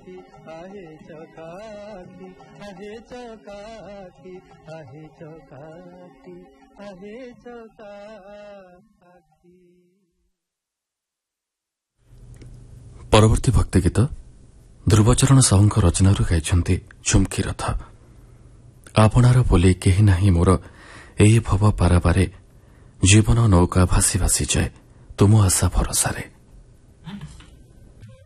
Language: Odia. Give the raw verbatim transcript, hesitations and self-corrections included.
आहे चकाकी आहे चकाकी आहे चकाकी आहे चकाकी। परवर्ती भक्ति गीत ध्रुवचरण साहूଙ୍କ रचनाରୁ ଗାଇଛନ୍ତି ଝୁମ୍କି ରଥ। ଆପଣାର ବୋଲି କେହି ନାହିଁ ମୋର ଏହି ଭବ ପାରାବାରେ, ଜୀବନ ନୌକା ଭାସି ଭାସି ଯାଏ ତୁମ ଆଶା ଭରସାରେ।